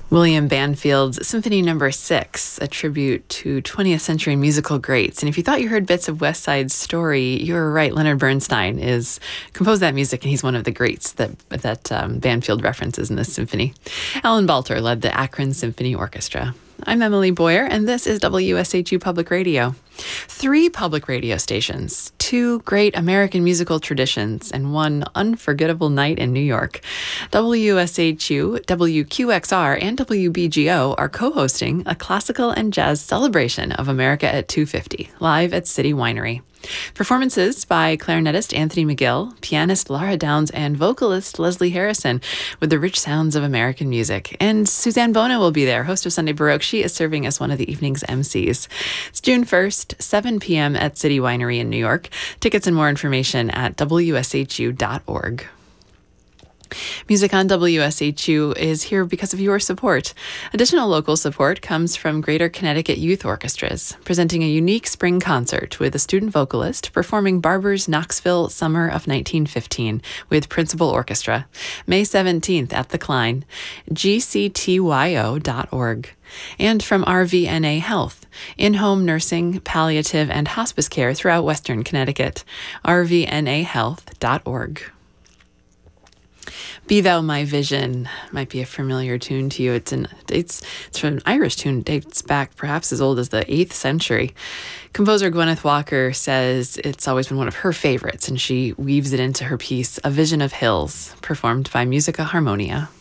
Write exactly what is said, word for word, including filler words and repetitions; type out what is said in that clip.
William Banfield's Symphony Number Six, a tribute to twentieth century musical greats. And if you thought you heard bits of West Side Story, you were right. Leonard Bernstein is composed that music, and he's one of the greats that that um, Banfield references in this symphony. Alan Balter led the Akron Symphony Orchestra. I'm Emily Boyer, and this is W S H U Public Radio. Three public radio stations, two great American musical traditions, and one unforgettable night in New York. W S H U, W Q X R, and W B G O are co-hosting a classical and jazz celebration of America at two fifty, live at City Winery. Performances by clarinetist Anthony McGill, pianist Laura Downs, and vocalist Leslie Harrison with the rich sounds of American music. And Suzanne Bona will be there, host of Sunday Baroque. She is serving as one of the evening's M Cs. It's June first, seven p.m. at City Winery in New York. Tickets and more information at W S H U dot org. Music on W S H U is here because of your support. Additional local support comes from Greater Connecticut Youth Orchestras, presenting a unique spring concert with a student vocalist performing Barber's Knoxville Summer of nineteen fifteen with Principal Orchestra, May seventeenth at the Klein, G C T Y O dot org. And from R V N A Health, in-home nursing, palliative, and hospice care throughout Western Connecticut, R V N A health dot org. Be Thou My Vision might be a familiar tune to you. It's an it's it's from an Irish tune, dates back perhaps as old as the eighth century. Composer Gwyneth Walker says it's always been one of her favorites, and she weaves it into her piece, A Vision of Hills, performed by Musica Harmonia.